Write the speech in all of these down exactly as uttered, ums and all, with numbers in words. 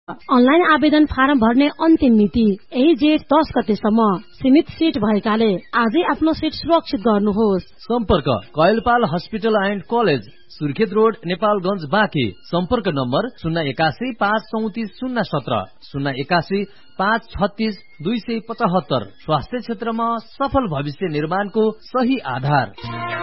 Online आवेदन form भर्ने अन्तिम मिति यही जेठ दस गतेसम्म। सीमित सीट भएकाले आजै आफ्नो सीट सुरक्षित गर्नुहोस्। सम्पर्क कयलपाल hospital and college, Surkhet road, Nepalgunj, बाँकी। सम्पर्क नम्बर शून्य एकासी पाँच चौतिस शून्य सत्र शून्य एकासी पाँच छत्तीस दुई सय पचहत्तर। स्वास्थ्य क्षेत्रमा सफल भविष्य निर्माणको सही आधार।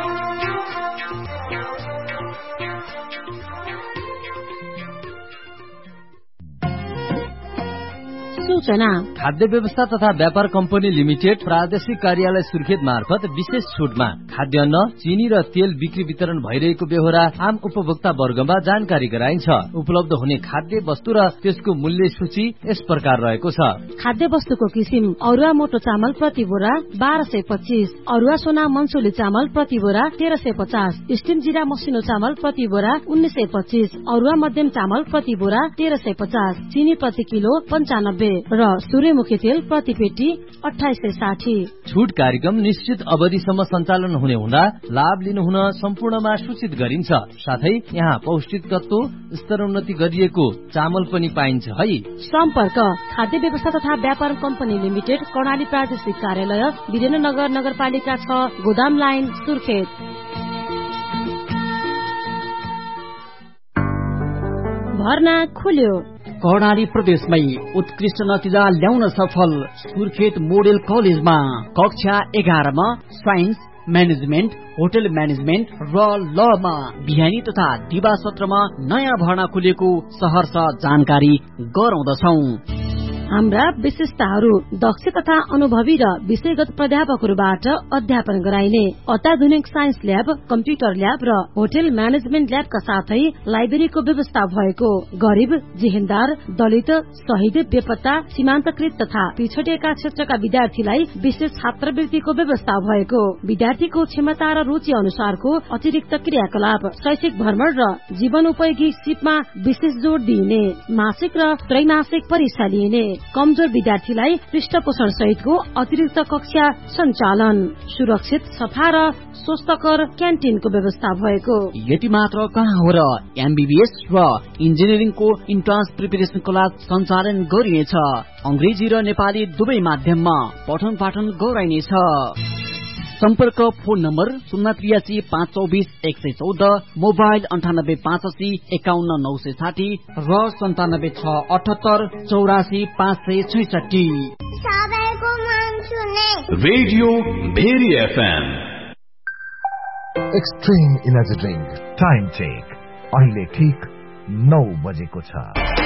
सूचना खाद्य व्यवस्था तथा व्यापार कम्पनी लिमिटेड प्रादेशिक कार्यालय सुर्खेत मार्फत विशेष छुटमा खाद्यान्न, चिनी र तेल बिक्री वितरण भइरहेको बेहोरा आम उपभोक्ता वर्गमा जानकारी गराइन्छ। उपलब्ध हुने खाद्य वस्तु र त्यसको मूल्य सूची यस प्रकार रहेको छ। खाद्य वस्तुको किसिम अरुवा मोटो चामल प्रति बोरा बाह्र सय पच्चीस, अरुवा सोना मनसुली चामल प्रति बोरा तेह्र सय पचास, स्टिम जिरा मसिनो चामल प्रति बोरा उन्नाइस सय पच्चीस, अरुवा मध्यम चामल प्रति बोरा तेह्र सय पचास, चिनी प्रति किलो पञ्चानब्बे र सूर्यमुखी तेल प्रति पेटी अठाइस सय साठी। छुट कार्यक्रम निश्चित अवधिसम्म सञ्चालन हुने हुँदा लाभ लिनुहुन सम्पूर्णमा सूचित गरिन्छ। साथै यहाँ पौष्टिक तत्व स्तरोन्नति गरिएको चामल पनि पाइन्छ है। सम्पर्क खाद्य व्यवस्था तथा व्यापार कम्पनी लिमिटेड, कर्णाली प्रादेशिक कार्यालय, वीरेन्द्रनगर नगरपालिका छ, गोदाम लाइन, सुर्खेत। भर्ना खुल्यो। कर्णाली प्रदेशमै उत्कृष्ट नतिजा ल्याउन सफल सुर्खेत मोडेल कलेजमा कक्षा एघारमा साइन्स, म्यानेजमेन्ट, होटल म्यानेजमेन्ट र लमा बिहानी तथा दिवा सत्रमा नयाँ भर्ना खुलेको सहर्ष जानकारी गराउँदछौं। हाम्रा विशेषताहरू दक्ष तथा अनुभवी र विषयगत प्राध्यापकहरूबाट अध्यापन गराइने अत्याधुनिक साइन्स ल्याब, कम्प्युटर ल्याब र होटल म्यानेजमेन्ट ल्याबका साथै लाइब्रेरीको व्यवस्था भएको, गरिब, जिहेन्दार, दलित, शहीद, बेपत्ता, सीमान्तकृत तथा पिछडिएका क्षेत्रका विद्यार्थीलाई विशेष छात्रवृत्तिको व्यवस्था भएको, विद्यार्थीको क्षमता र रुचि अनुसारको अतिरिक्त क्रियाकलाप, शैक्षिक भ्रमण र जीवनोपयोगी सिपमा विशेष जोड़ दिइने, मासिक र त्रैमासिक परीक्षा लिइने, कमजोर विद्यार्थीलाई पृष्ठपोषण सहितको अतिरिक्त कक्षा सञ्चालन, सुरक्षित, सफा र स्वस्थकर क्यान्टिनको व्यवस्था भएको। यति मात्र कहाँ हो र एमबीबीएस र इन्जिनियरिङको इन्ट्रान्स प्रिपरेसन क्लास सञ्चालन गरिनेछ। अंग्रेजी र नेपाली दुवै माध्यममा पठन पाठन गराइनेछ। सम्पर्क फोन नम्बर शून्य त्रियासी पाँच चौबिस एक सय चौध, मोबाइल अन्ठानब्बे पाँच असी एकाउन्न नौ सय साठी र सन्तानब्बे छ अठहत्तर चौरासी पाँच सय छैसठी। Radio very FM. Extreme energy drink time check अहिले ठिक नौ बजेको छ।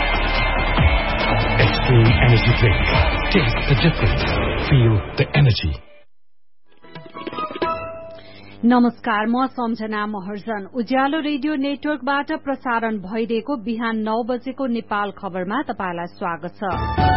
Extreme energy drink, test the difference, feel the energy. नमस्कार, म सम्झना महर्जन। उज्यालो रेडियो नेटवर्कबाट प्रसारण भइरहेको बिहान नौ बजेको नेपाल खबरमा तपाईलाई स्वागत छ।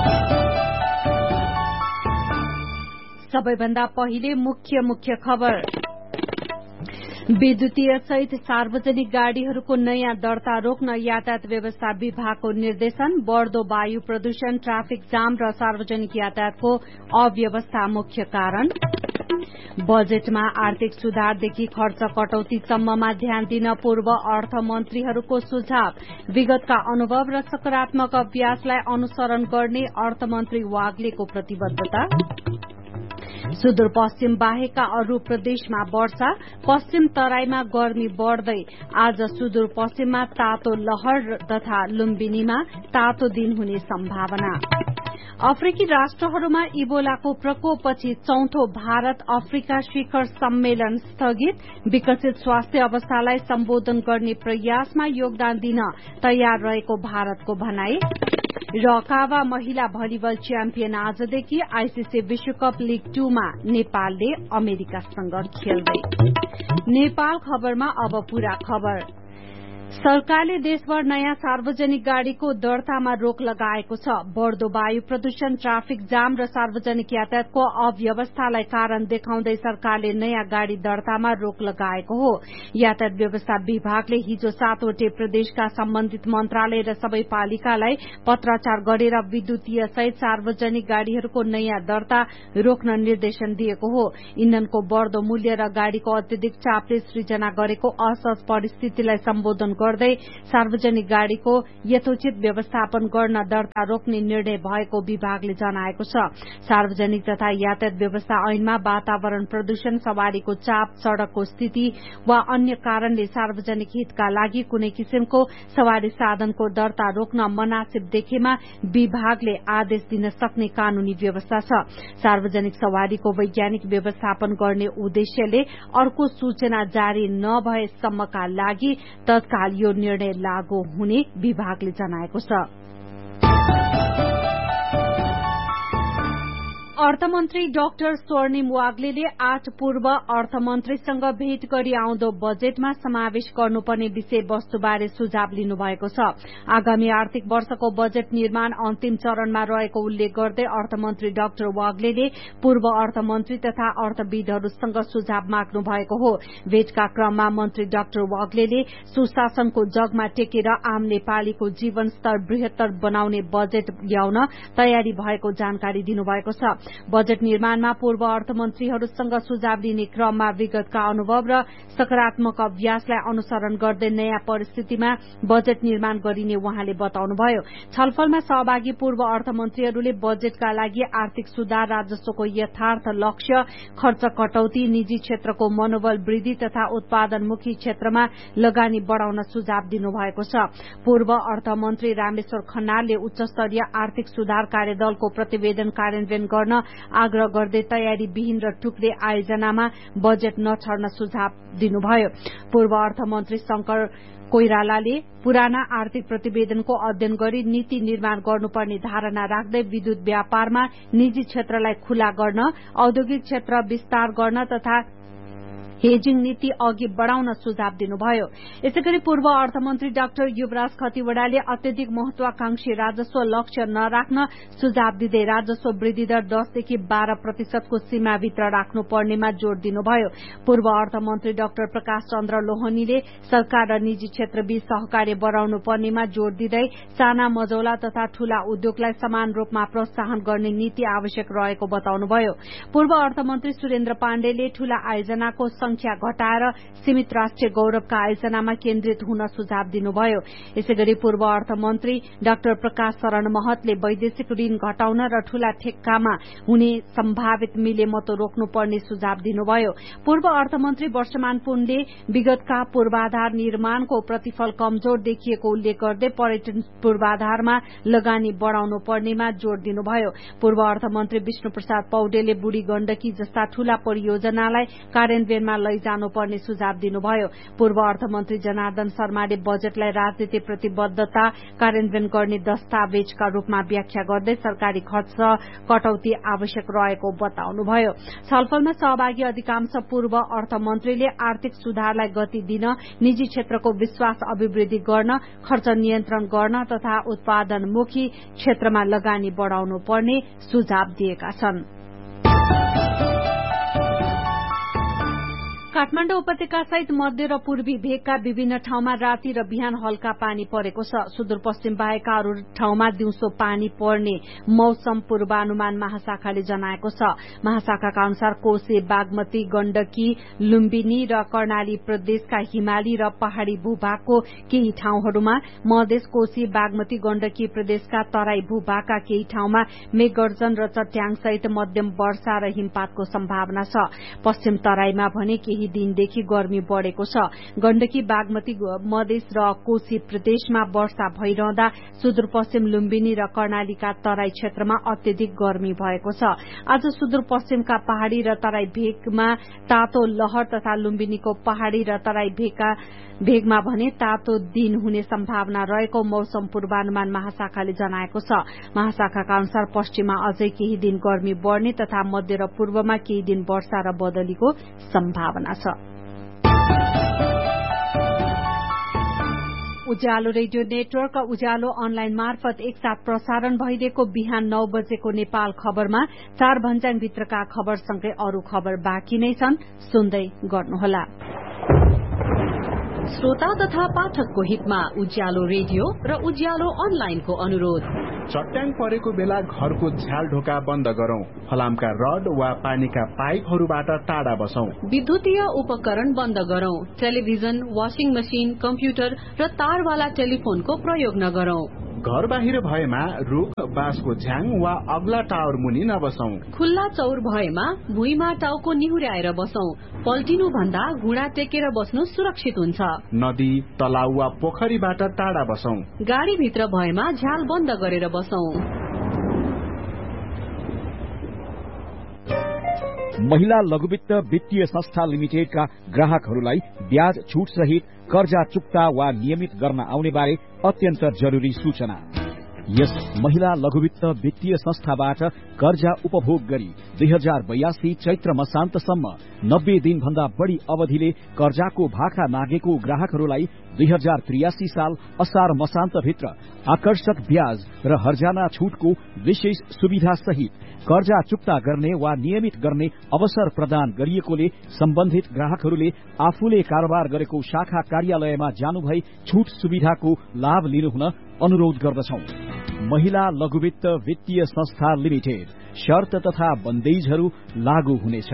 सबैभन्दा पहिले मुख्य मुख्य खबर। विद्युतीय सहित सार्वजनिक गाड़ीहरूको नयाँ दर्ता रोक्न यातायात व्यवस्था विभागको निर्देशन। बढ़दो वायु प्रदूषण, ट्राफिक जाम र सार्वजनिक यातायातको अव्यवस्था मुख्य कारण। बजेटमा आर्थिक सुधारदेखि खर्च कटौतीसम्ममा ध्यान दिन पूर्व अर्थमन्त्रीहरूको सुझाव। विगतका अनुभव र सकारात्मक अभ्यासलाई अनुसरण गर्ने अर्थमन्त्री वाग्लेको प्रतिबद्धता। सुदूरपश्चिम बाहेकका अरू प्रदेशमा वर्षा, पश्चिम तराईमा गर्मी बढ़दै। आज सुदूरपश्चिममा तातो लहर तथा लुम्बिनीमा तातो दिन हुने सम्भावना। अफ्रिकी राष्ट्रहरूमा इबोलाको प्रकोपपछि चौथो भारत अफ्रिका शिखर सम्मेलन स्थगित। विकसित स्वास्थ्य अवस्थालाई सम्बोधन गर्ने प्रयासमा योगदान दिन तयार रहेको भारतको भनाई। र कावा महिला भलिबल च्याम्पियन आजदेखि आईसीसी विश्वकप लीग टूमा नेपालले अमेरिकासँग खेल्दै। नेपाल खबरमा अब पूरा खबर। सरकारले देशभर नयाँ सार्वजनिक गाड़ीको दर्तामा रोक लगाएको छ। बढ़दो वायु प्रदूषण, ट्राफिक जाम र सार्वजनिक यातायातको अव्यवस्थालाई कारण देखाउँदै सरकारले नयाँ गाड़ी दर्तामा रोक लगाएको हो। यातायात व्यवस्था विभागले हिजो सातवटै प्रदेशका सम्बन्धित मन्त्रालय र सबै पालिकालाई पत्राचार गरेर विद्युतीय सहित सार्वजनिक गाड़ीहरूको नयाँ दर्ता रोक्न निर्देशन दिएको हो। इन्धनको बढ़दो मूल्य र गाड़ीको अत्यधिक चापले सृजना गरेको असहज परिस्थितिलाई सम्बोधन गर्दै सार्वजनिक गाड़ीको यथोचित व्यवस्थापन गर्न दर्ता रोक्ने निर्णय भएको विभागले जनाएको छ। सार्वजनिक तथा यातायात व्यवस्था ऐनमा वातावरण प्रदूषण, सवारीको चाप, सड़कको स्थिति वा अन्य कारणले सार्वजनिक हितका लागि कुनै किसिमको सवारी साधनको दर्ता रोक्न मनासिब देखेमा विभागले आदेश दिन सक्ने कानूनी व्यवस्था छ। सार्वजनिक सवारीको वैज्ञानिक व्यवस्थापन गर्ने उद्देश्यले अर्को सूचना जारी नभएसम्मका लागि तत्काल यो निर्णय लागू हुने विभागले जनाएको छ। अर्थमन्त्री डाक्टर स्वर्णिम वाग्लेले आठ पूर्व अर्थमन्त्रीसँग भेट गरी आउँदो बजेटमा समावेश गर्नुपर्ने विषयवस्तुबारे सुझाव लिनुभएको छ। आगामी आर्थिक वर्षको बजेट निर्माण अन्तिम चरणमा रहेको उल्लेख गर्दै अर्थमन्त्री डाक्टर वाग्लेले पूर्व अर्थमन्त्री तथा अर्थविदहरूसँग सुझाव माग्नु भएको हो। भेटका क्रममा मन्त्री डाक्टर वाग्लेले सुशासनको जगमा टेकेर आम नेपालीको जीवन स्तर बृहत्तर बनाउने बजेट ल्याउन तयारी भएको जानकारी दिनुभएको छ। बजेट निर्माणमा पूर्व अर्थमन्त्रीहरूसँग सुझाव लिने क्रममा विगतका अनुभव र सकारात्मक अभ्यासलाई अनुसरण गर्दै नयाँ परिस्थितिमा बजेट निर्माण गरिने उहाँले बताउनुभयो। छलफलमा सहभागी पूर्व अर्थमन्त्रीहरूले बजेटका लागि आर्थिक सुधार, राजस्वको यथार्थ लक्ष्य, खर्च कटौती, निजी क्षेत्रको मनोबल वृद्धि तथा उत्पादनमुखी क्षेत्रमा लगानी बढ़ाउन सुझाव दिनुभएको छ। पूर्व अर्थमन्त्री रामेश्वर खनालले उच्चस्तरीय आर्थिक सुधार कार्यदलको प्रतिवेदन कार्यान्वयन गर्न आग्रह गर्दै तयारी विहीन र टुक्रे आयोजनामा बजेट नछड्न सुझाव दिनुभयो। पूर्व अर्थमन्त्री शंकर कोइरालाले पुराना आर्थिक प्रतिवेदनको अध्ययन गरी नीति निर्माण गर्नुपर्ने धारणा राख्दै विद्युत व्यापारमा निजी क्षेत्रलाई खुला गर्न, औद्योगिक क्षेत्र विस्तार गर्न तथा हेजिङ नीति अघि बढ़ाउन सुझाव दिनुभयो। यसैगरी पूर्व अर्थमन्त्री डाक्टर युवराज खतिवड़ाले अत्यधिक महत्वाकांक्षी राजस्व लक्ष्य नराख्न सुझाव दिँदै राजस्व वृद्धि दर दसदेखि बाह्र प्रतिशतको सीमाभित्र राख्नु पर्नेमा जोड़ दिनुभयो। पूर्व अर्थमन्त्री डाक्टर प्रकाश चन्द्र लोहनीले सरकार र निजी क्षेत्रबीच सहकार्य बढ़ाउनु पर्नेमा जोड़ दिँदै साना मझौला तथा ठूला उद्योगलाई समान रूपमा प्रोत्साहन गर्ने नीति आवश्यक रहेको बताउनुभयो। पूर्व अर्थमन्त्री सुरेन्द्र पाण्डेले ठूला आयोजनाको संख्या घटाएर सीमित राष्ट्रिय गौरवका आयोजनामा केन्द्रित हुन सुझाव दिनुभयो। यसैगरी पूर्व अर्थमन्त्री डाक्टर प्रकाश शरण महतले वैदेशिक ऋण घटाउन र ठूला ठेक्कामा हुने सम्भावित मिलेमतो रोक्नुपर्ने सुझाव दिनुभयो। पूर्व अर्थमन्त्री वर्षमान पुनले विगतका पूर्वाधार निर्माणको प्रतिफल कमजोर देखिएको उल्लेख गर्दै पर्यटन पूर्वाधारमा लगानी बढ़ाउनु पर्नेमा जोड़ दिनुभयो। पूर्व अर्थमन्त्री विष्णु प्रसाद पौडेलले बुढी गण्डकी जस्ता ठूला परियोजनालाई कार्यान्वयनमा लैजानुपर्ने सुझाव दिनुभयो। पूर्व अर्थमन्त्री जनार्दन शर्माले बजेटलाई राजनीति प्रतिबद्धता कार्यान्वयन गर्ने दस्तावेजका रूपमा व्याख्या गर्दै सरकारी खर्च कटौती आवश्यक रहेको बताउनुभयो। छलफलमा सहभागी अधिकांश पूर्व अर्थमन्त्रीले आर्थिक सुधारलाई गति दिन, निजी क्षेत्रको विश्वास अभिवृद्धि गर्न, खर्च नियन्त्रण गर्न तथा उत्पादनमुखी क्षेत्रमा लगानी बढ़ाउनु पर्ने सुझाव दिएका छन्। काठमाडौँ उपत्यका सहित मध्य र पूर्वी भेगका विभिन्न ठाउँमा राति र बिहान हल्का पानी परेको छ। सुदूरपश्चिम बाहेकका अरू ठाउँमा दिउँसो पानी पर्ने मौसम पूर्वानुमान महाशाखाले जनाएको छ। महाशाखाका अनुसार कोसे, बागमती, गण्डकी, लुम्बिनी र कर्णाली प्रदेशका हिमाली र पहाड़ी भूभागको केही ठाउँहरूमा, मधेस, कोशी, बागमती, गण्डकी प्रदेशका तराई भूभागका केही ठाउँमा मेघगर्जन र चट्याङ सहित मध्यम वर्षा र हिमपातको सम्भावना छ। पश्चिम तराईमा भने केही दिनदेखि गर्मी बढ़ेको छ। गण्डकी, बागमती, मधेस र कोशी प्रदेशमा वर्षा भइरहँदा सुदूरपश्चिम लुम्बिनी र कर्णालीका तराई क्षेत्रमा अत्यधिक गर्मी भएको छ। आज सुदूरपश्चिमका पहाड़ी र तराई भेगमा तातो लहर तथा लुम्बिनीको पहाड़ी र तराई भेगका भेगमा भने तातो दिन हुने सम्भावना रहेको मौसम पूर्वानुमान महाशाखाले जनाएको छ। महाशाखाका अनुसार पश्चिममा अझै केही दिन गर्मी बढ़ने तथा मध्य र पूर्वमा केही दिन वर्षा र बदलीको सम्भावना छ। उज्यालो रेडियो नेटवर्क, उज्यालो अनलाइन मार्फत एकसाथ प्रसारण भइरहेको बिहान नौ बजेको नेपाल खबरमा चार भन्ज्याङभित्रका खबरसँगै अरू खबर बाँकी नै छन्, सुन्दै गर्नुहोला। श्रोता तथा पाठकको हितमा उज्यालो रेडियो र उज्यालो अनलाइनको अनुरोध। चट्याङ परेको बेला घरको झ्याल ढोका बन्द गरौं। फलामका रड वा पानीका पाइपहरूबाट टाढा बसौं। विद्युतीय उपकरण बन्द गरौं। टेलिभिजन, वाशिङ मशिन, कम्प्युटर र तारवाला टेलिफोनको प्रयोग नगरौं। घर बाहिर भएमा रुख, बाँसको झ्याङ वा अग्ला टावर मुनि नबसौं। खुल्ला चौर भएमा भुइँमा टाउको निहुर्याएर बसौं। पल्टिनु भन्दा घुँडा टेकेर बस्नु सुरक्षित हुन्छ। नदी, तलाउ वा पोखरीबाट टाढा बसौं। गाडी भित्र भएमा झ्याल बन्द गरेर बसौं। महिला लघुवित्त वित्तीय संस्था लिमिटेडका ग्राहकहरूलाई ब्याज छुट सहित कर्जा चुक्ता वा नियमित गर्न आउने बारे अत्यन्त जरुरी सूचना। यस महिला लघुवित्त वित्तीय संस्थाबाट कर्जा उपभोग गरी दुई हजार बयासी चैत्र मसान्तसम्म नब्बे दिन भन्दा बढ़ी अवधिले कर्जाको भाका मागेको ग्राहकहरूलाई दुई हजार त्रियासी साल असार मसान्त भित्र आकर्षक ब्याज र हर्जाना छुटको विशेष सुविधा सहित कर्जा चुक्ता गर्ने वा नियमित गर्ने अवसर प्रदान गरिएकोले सम्बन्धित ग्राहकहरूले आफूले कारोबार गरेको शाखा कार्यालयमा जानुभई छुट सुविधाको लाभ लिनुहुन अनुरोध गर्दछौं। महिला लघुवित्त वित्तीय संस्था लिमिटेड। शर्त तथा बन्देजहरू लागू हुनेछ।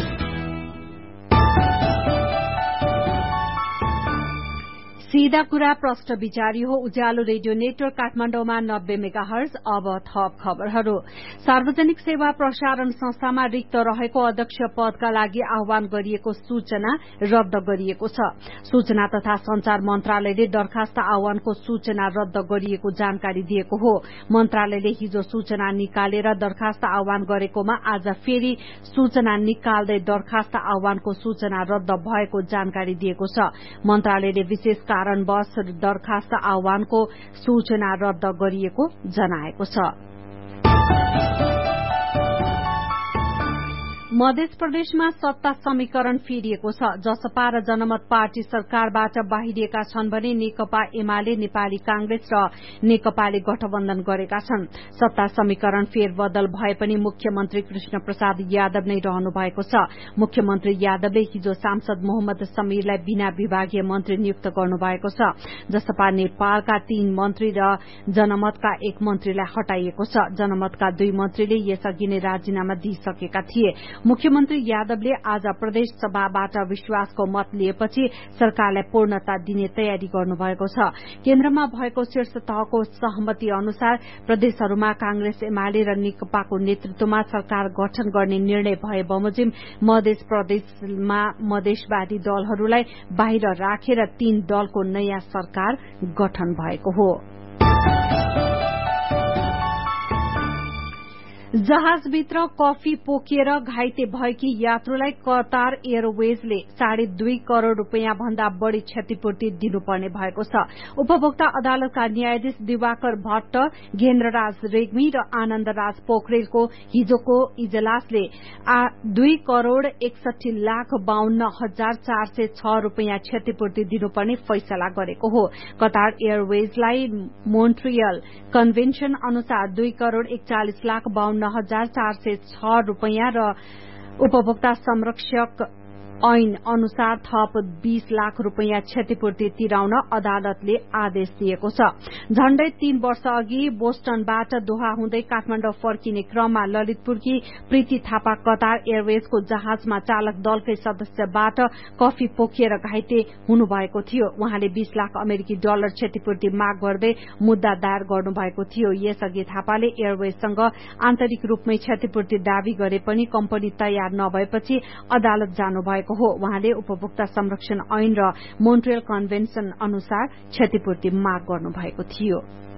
सीधा कुरा प्रष्ट विचारी हो। उज्यालो रेडियो नेटवर्क काठमाडौँमा नब्बे मेगा हर्ज। अब थप खबरहरू। सार्वजनिक सेवा प्रसारण संस्थामा रिक्त रहेको अध्यक्ष पदका लागि आह्वान गरिएको सूचना रद्द गरिएको छ। सूचना तथा संचार मन्त्रालयले दरखास्त आह्वानको सूचना रद्द गरिएको जानकारी दिएको हो। मन्त्रालयले हिजो सूचना निकालेर दरखास्त आह्वान गरेकोमा आज फेरि सूचना निकाल्दै दरखास्त आह्वानको सूचना रद्द भएको जानकारी दिएको छ। मन्त्रालयले विशेष कारणवश दरखास्त आह्वानको सूचना रद्द गरिएको जनाएको छ। मध्य प्रदेशमा सत्ता समीकरण फेरिएको छ। जसपा र जनमत पार्टी सरकारबाट बाहिरिएका छन् भने नेकपा एमाले, नेपाली कांग्रेस र नेकपाले गठबन्धन गरेका छन्। सत्ता समीकरण फेरबदल भए पनि मुख्यमन्त्री कृष्ण प्रसाद यादव नै रहनु भएको छ। मुख्यमन्त्री यादवले हिजो सांसद मोहम्मद समीरलाई बिना विभागीय मन्त्री नियुक्त गर्नुभएको छ। जसपा नेपालका तीन मन्त्री र जनमतका एक मन्त्रीलाई हटाइएको छ। जनमतका दुई मन्त्रीले यसअघि नै राजीनामा दिइसकेका थिए। मुख्यमन्त्री यादवले आज प्रदेश सभाबाट विश्वासको मत लिएपछि सरकारलाई पूर्णता दिने तयारी गर्नुभएको छ। केन्द्रमा भएको शीर्ष तहको सहमति अनुसार प्रदेशहरूमा कांग्रेस, एमाले र नेकपाको नेतृत्वमा सरकार गठन गर्ने निर्णय भए बमोजिम मध्य प्रदेशमा मधेसवादी दलहरूलाई बाहिर राखेर तीन दलको नयाँ सरकार गठन भएको हो। जहाजभित्र कफी पोखिएर घाइते भएकी यात्रुलाई कतार एयरवेजले साढे दुई करोड़ रूपियाँ भन्दा बढ़ी क्षतिपूर्ति दिनुपर्ने भएको छ। उपभोक्ता अदालतका न्यायाधीश दिवाकर भट्ट, घेन्द्रराज रेग्मी र आनन्दराज पोखरेलको हिजोको इजलासले दुई करोड़ एकसठी लाख बाहन्न हजार चार सय छ रूपियाँ क्षतिपूर्ति दिनुपर्ने फैसला गरेको हो। कतार एयरवेजलाई मोन्ट्रियल कन्भेन्शन अनुसार दुई करोड़ एकचालिस लाख बाहन्न हजार चार सय छ रूपियाँ र उपभोक्ता संरक्षक ऐन अनुसार थप बीस लाख रूपियाँ क्षतिपूर्ति तिराउन अदालतले आदेश दिएको छ। झण्डै तीन वर्ष अघि बोस्टनबाट दोहा हुँदै काठमाडौँ फर्किने क्रममा ललितपुरकी प्रीति थापा कतार एयरवेजको जहाजमा चालक दलकै सदस्यबाट कफी पोखिएर घाइते हुनुभएको थियो। उहाँले बीस लाख अमेरिकी डलर क्षतिपूर्ति माग गर्दै मुद्दा दायर गर्नुभएको थियो। यसअघि थापाले एयरवेजसँग आन्तरिक रूपमै क्षतिपूर्ति दावी गरे पनि कम्पनी तयार नभएपछि अदालत जानुभएको हो। उहाँले उपभोक्ता संरक्षण ऐन र मोन्ट्रियल कन्भेन्सन अनुसार क्षतिपूर्ति माग गर्नुभएको थियो।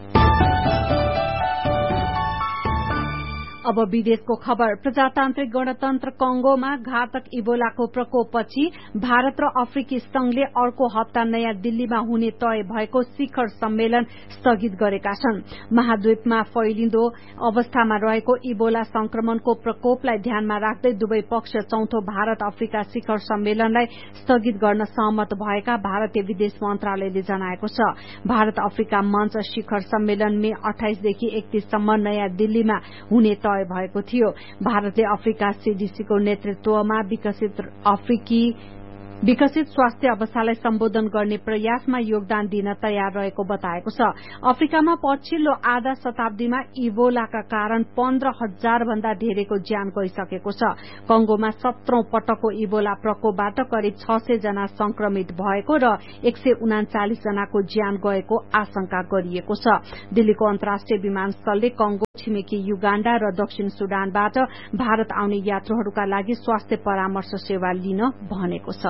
अब विदेशको खबर। प्रजातान्त्रिक गणतन्त्र कंगोमा घातक इबोलाको प्रकोपपछि भारत र अफ्रिकी संघले अर्को हप्ता नयाँ दिल्लीमा हुने तय भएको शिखर सम्मेलन स्थगित गरेका छन्। महाद्वीपमा फैलिँदो अवस्थामा रहेको इबोला संक्रमणको प्रकोपलाई ध्यानमा राख्दै दुवै पक्ष चौथो भारत अफ्रिका शिखर सम्मेलनलाई स्थगित गर्न सहमत भएका भारतीय विदेश मन्त्रालयले जनाएको छ। भारत अफ्रिका मञ्च शिखर सम्मेलन मे अठाइसदेखि एकतीससम्म नयाँ दिल्लीमा हुने तय भएको थियो। भारतले अफ्रिका सीडीसीको नेतृत्वमा विकसित अफ्रिकी विकसित स्वास्थ्य अवस्थालाई सम्बोधन गर्ने प्रयासमा योगदान दिन तयार रहेको बताएको छ। अफ्रिकामा पछिल्लो आधा शताब्दीमा इबोलाका कारण पन्ध्र हजार भन्दा धेरैको ज्यान गइसकेको छ। कंगोमा सत्रौं पटकको इबोला प्रकोपबाट करिब छ सय जना संक्रमित भएको र एक सय उनाचालिस जनाको ज्यान गएको आशंका गरिएको छ। दिल्लीको अन्तर्राष्ट्रिय विमानस्थलले कंगो, छिमेकी युगाण्डा र दक्षिण सुडानबाट भारत आउने यात्रुहरूका लागि स्वास्थ्य परामर्श सेवा लिन भनेको छ।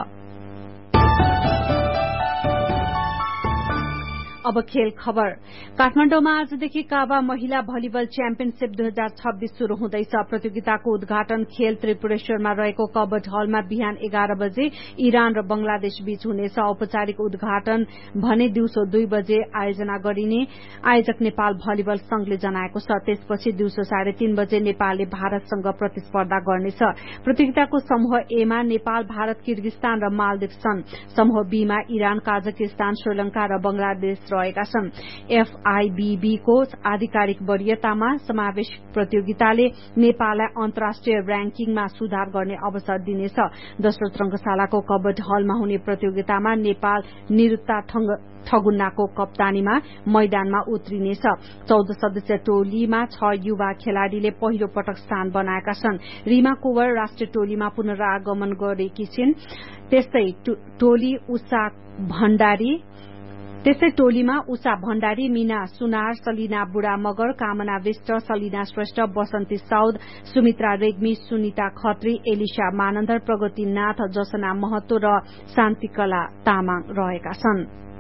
अब खेल खबर। काठमाडौँमा आजदेखि काबा महिला भलिबल च्याम्पियनशीप दुई हजार छब्बीस शुरू हुँदैछ। प्रतियोगिताको उद्घाटन खेल त्रिपुरेश्वरमा रहेको कबड हलमा बिहान एघार बजे इरान र बंगलादेश बीच हुनेछ। औपचारिक उद्घाटन भने दिउँसो दुई बजे आयोजना गरिने आयोजक नेपाल भलिबल संघले जनाएको छ। त्यसपछि दिउँसो साढे तीन बजे नेपालले भारतसँग प्रतिस्पर्धा गर्नेछ। प्रतियोगिताको समूह एमा नेपाल, भारत, किर्गिस्तान र मालदिव छन्। समूह बीमा इरान, काजाकिस्तान, श्रीलंका र बंगलादेश रहेका छन्। एफआईबीबी को आधिकारिक वरियतामा समावेश प्रतियोगिताले नेपाललाई अन्तर्राष्ट्रिय र्याङ्किङमा सुधार गर्ने अवसर दिनेछ। दोस्रो रंगशालाको कबड हलमा हुने प्रतियोगितामा नेपाल निरुता ठगुन्नाको कप्तानीमा मैदानमा उत्रिनेछ। चौध सदस्यीय टोलीमा छ युवा खेलाड़ीले पहिलो पटक स्थान बनाएका छन्। रीमा कुवर राष्ट्रिय टोलीमा पुनरागमन गरेकी छिन्। त्यस्तै टोली उषा भण्डारी त्यस्तै टोलीमा उषा भण्डारी, मीना सुनार, सलिना बुढा मगर, कामना विष्ट, सलिना श्रेष्ठ, बसन्ती साउद, सुमित्रा रेग्मी, सुनिता खत्री, एलिसा मानन्दर, प्रगति नाथ, जसना महतो र शान्तिकला तामाङ रहेका छन्।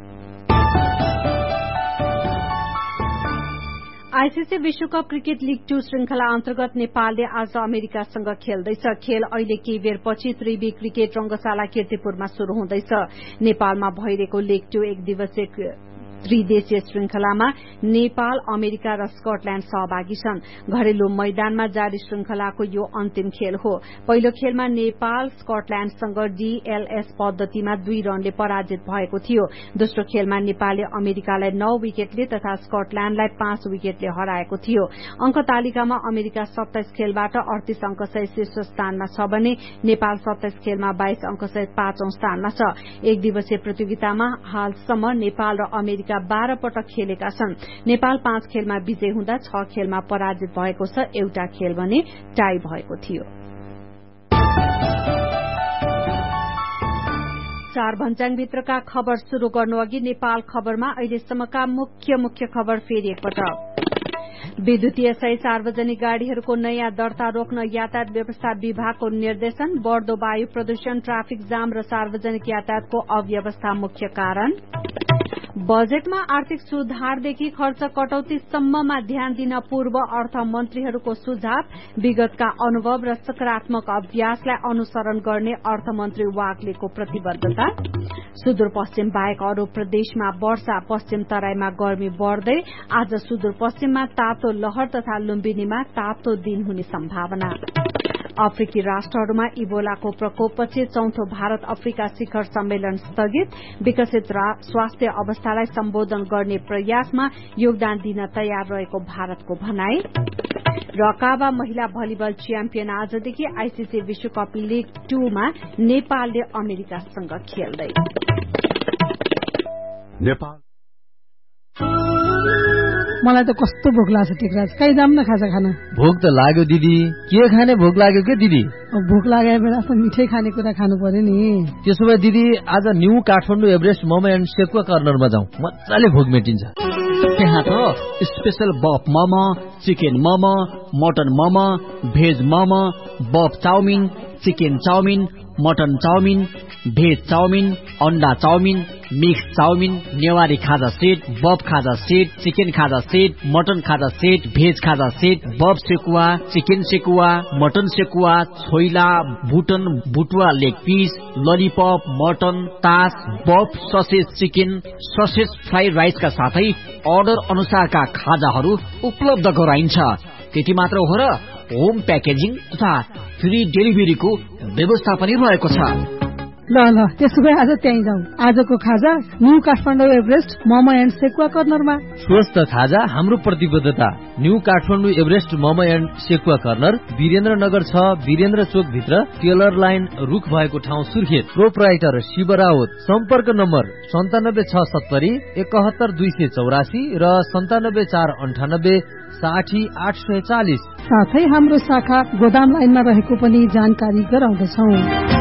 आईसीसी विश्वकप क्रिकेट लीग टू श्रृंखला अन्तर्गत नेपालले आज अमेरिकासँग खेल्दैछ। खेल अहिले केही बेरपछि त्रिवी क्रिकेट रंगशाला कीर्तिपुरमा शुरू हुँदैछ। नेपालमा भइरहेको लीग टू एक दिवसीय त्रिदेशीय श्रृंखलामा नेपाल, अमेरिका र स्कटल्याण्ड सहभागी छन्। घरेलु मैदानमा जारी श्रृंखलाको यो अन्तिम खेल हो। पहिलो खेलमा नेपाल स्कटल्याण्डसँग डीएलएस पद्धतिमा दुई रनले पराजित भएको थियो। दोस्रो खेलमा नेपालले अमेरिकालाई नौ विकेटले तथा स्कटल्याण्डलाई पाँच विकेटले हराएको थियो। अंक तालिकामा अमेरिका सत्ताइस खेलबाट अडतीस अंक सहित शीर्ष स्थानमा छ भने नेपाल सत्ताइस खेलमा बाइस अंक सहित पाँचौं स्थानमा छ। एक दिवसीय प्रतियोगितामा हालसम्म नेपाल र अमेरिका बाह्र पटक खेलेका छन्। नेपाल पाँच खेलमा विजय हुँदा छ खेलमा पराजित भएको छ। एउटा खेल भने टाई भएको थियो। चार भन्ज्याङभित्रका खबर शुरू गर्नु अघि नेपाल खबरमा अहिलेसम्मका मुख्य मुख्य खबर फेरि एकपटक। विद्युतीय सहित सार्वजनिक गाड़ीहरूको नयाँ दर्ता रोक्न यातायात व्यवस्था विभागको निर्देशन। बढ़दो वायु प्रदूषण, ट्राफिक जाम र सार्वजनिक यातायातको अव्यवस्था मुख्य कारण। बजेटमा आर्थिक सुधारदेखि खर्च कटौतीसम्ममा ध्यान दिन पूर्व अर्थमन्त्रीहरूको सुझाव। विगतका अनुभव र सकारात्मक अभ्यासलाई अनुसरण गर्ने अर्थमन्त्री वाग्लेको प्रतिबद्धता। सुदूरपश्चिम बाहेक अरू प्रदेशमा वर्षा, पश्चिम तराईमा गर्मी बढ़दै। आज सुदूरपश्चिममा तातो लहर तथा लुम्बिनीमा तातो दिन हुने सम्भावना। अफ्रिकी राष्ट्रहरूमा इबोलाको प्रकोपपछि चौथो भारत अफ्रिका शिखर सम्मेलन स्थगित। विकसित स्वास्थ्य अवस्थालाई सम्बोधन गर्ने प्रयासमा योगदान दिन तयार रहेको भारतको भनाई। र काबा महिला भलिबल च्याम्पियन आजदेखि आईसीसी विश्वकप लीग टूमा नेपालले अमेरिकासँग खेल्दै। नेपाल मलाई त कस्तो भोक लाग्छ टिकराज, कहीँ जाम न खाजा खाना। भोक त लाग्यो दिदी, के खाने भोक लाग्यो के दिदी? भोक लागेको बेलामा मिठै खानेकुरा खानु पर्यो नि। त्यसो भए दिदी आज new Kathmandu Everest momo and sekuwa कर्नरमा जाउँ, मजाले भोक मेटिन्छ। त्यहाँ त स्पेशल बफ momo, chicken momo, mutton momo, veg momo, बफ chowmein, chicken chowmein, mutton chowmein, veg chowmein, अन्डा चाउमिन, मिक्स चाउमिन, नेवारी खाजा सेट, बफ खाजा सेट, चिकन खाजा सेट, मटन खाजा सेट, भेज खाजा सेट, बफ sekuwa, chicken sekuwa, mutton sekuwa, choila, बुटन बुटुवा leg piece, lollipop, mutton, तास, बफ ससेज चिकन, ससेज फ्राई राइसका साथै order अनुसारका खाजाहरू उपलब्ध गराइन्छ। त्यति मात्र हो र होम प्याकेजिङ तथा फ्री डेलिभरीको व्यवस्था पनि रहेको छ। ल ल त्यसो भए आज त्यहीँ जाउँ। आजको खाजा new Kathmandu Everest momo and sekuwa कर्नरमा। स्वस्थ खाजा हाम्रो प्रतिबद्धता। New Kathmandu Everest momo and sekuwa corner Birendranagar छ, वीरेन्द्र चोक भित्र टेलर लाइन रुख भएको ठाउँ सुर्खेत। प्रोप्राइटर शिव राउत। सम्पर्क नम्बर सन्तानब्बे छ सत्तरी एकहत्तर दुई सय चौरासी र सन्तानब्बे चार अन्ठानब्बे साठी आठ सय चालिस। साथै हाम्रो शाखा गोदाम लाइनमा रहेको पनि जानकारी गराउँदछौ।